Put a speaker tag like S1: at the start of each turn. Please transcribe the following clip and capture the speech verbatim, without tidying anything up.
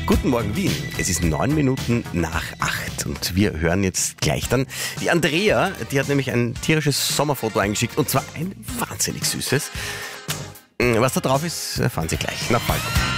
S1: Guten Morgen Wien. Es ist neun Minuten nach acht und wir hören jetzt gleich dann die Andrea, die hat nämlich ein tierisches Sommerfoto eingeschickt und zwar ein wahnsinnig süßes. Was da drauf ist, erfahren Sie gleich nach Falco.